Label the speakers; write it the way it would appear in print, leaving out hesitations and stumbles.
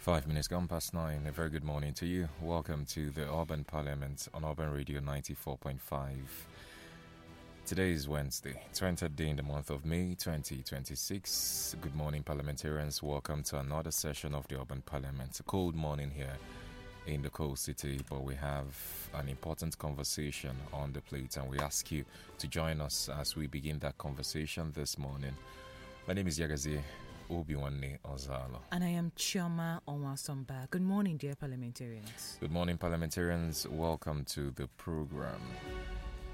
Speaker 1: 5 minutes gone past 9. A very good morning to you. Welcome to the Urban Parliament on Urban Radio 94.5. Today is Wednesday, 20th day in the month of May 2026. Good morning, parliamentarians. Welcome to another session of the Urban Parliament. A cold morning here in the cold city, but we have an important conversation on the plate, and we ask you to join us as we begin that conversation this morning. My name is Yagazi Obiwanne Ozalo.
Speaker 2: And I am Chioma Onwasomba. Good morning, dear parliamentarians.
Speaker 1: Good morning, parliamentarians. Welcome to the program.